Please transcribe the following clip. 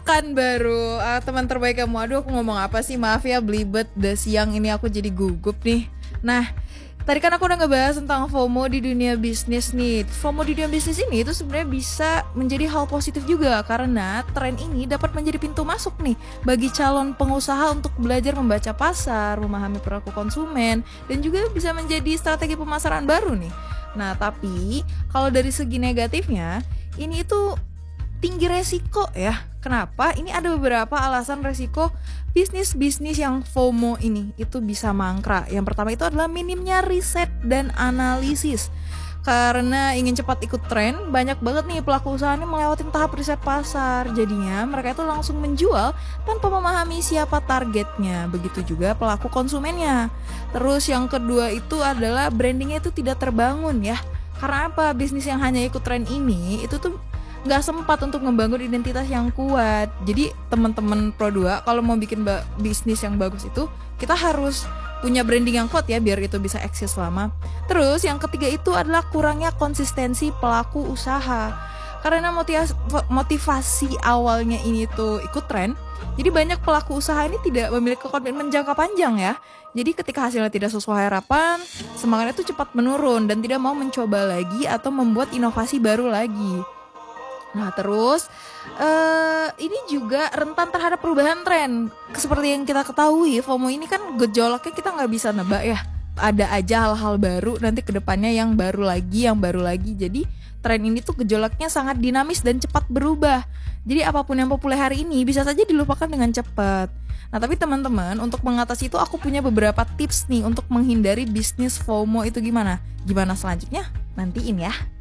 Pekan baru, teman terbaik kamu. Aduh, aku ngomong apa sih? Maaf ya, belibet. Udah siang ini aku jadi gugup nih. Nah, tadi kan aku udah ngebahas tentang FOMO di dunia bisnis nih. FOMO di dunia bisnis ini itu sebenarnya bisa menjadi hal positif juga, karena tren ini dapat menjadi pintu masuk nih bagi calon pengusaha untuk belajar membaca pasar, memahami perilaku konsumen, dan juga bisa menjadi strategi pemasaran baru nih. Nah, tapi kalau dari segi negatifnya, ini itu tinggi resiko ya. Kenapa? Ini ada beberapa alasan resiko bisnis-bisnis yang FOMO ini itu bisa mangkrak. Yang pertama itu adalah minimnya riset dan analisis. Karena ingin cepat ikut tren, banyak banget nih pelaku usaha ini melewati tahap riset pasar. Jadinya mereka itu langsung menjual tanpa memahami siapa targetnya. Begitu juga pelaku konsumennya. Terus yang kedua itu adalah brandingnya itu tidak terbangun ya. Karena apa? Bisnis yang hanya ikut tren ini itu tuh nggak sempat untuk membangun identitas yang kuat. Jadi teman-teman Pro2 kalau mau bikin bisnis yang bagus itu kita harus punya branding yang kuat ya, biar itu bisa eksis lama. Terus yang ketiga itu adalah kurangnya konsistensi pelaku usaha. Karena motivasi awalnya ini tuh ikut tren, jadi banyak pelaku usaha ini tidak memiliki komitmen jangka panjang ya. Jadi ketika hasilnya tidak sesuai harapan, semangatnya tuh cepat menurun dan tidak mau mencoba lagi atau membuat inovasi baru lagi. Nah terus ini juga rentan terhadap perubahan tren. Seperti yang kita ketahui, FOMO ini kan gejolaknya kita nggak bisa nebak ya. Ada aja hal-hal baru, nanti kedepannya yang baru lagi. Jadi tren ini tuh gejolaknya sangat dinamis dan cepat berubah. Jadi apapun yang populer hari ini bisa saja dilupakan dengan cepat. Nah tapi teman-teman, untuk mengatasi itu aku punya beberapa tips nih untuk menghindari bisnis FOMO itu gimana? Gimana selanjutnya? Nantiin ya.